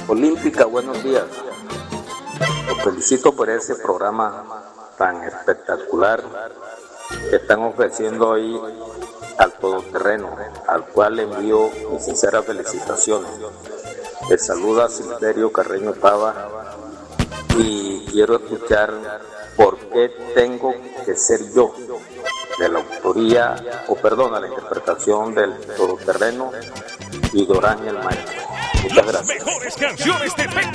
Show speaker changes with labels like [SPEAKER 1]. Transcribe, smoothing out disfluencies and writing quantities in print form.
[SPEAKER 1] Olímpica, buenos días. Los felicito por ese programa tan espectacular que están ofreciendo hoy al todoterreno, al cual le envío mis sinceras felicitaciones. Les saluda Silverio Carreño Taba y quiero escuchar por qué tengo que ser yo, de la autoría, la interpretación del todoterreno y Dorán el Maestro. Muchas gracias.
[SPEAKER 2] Las mejores canciones de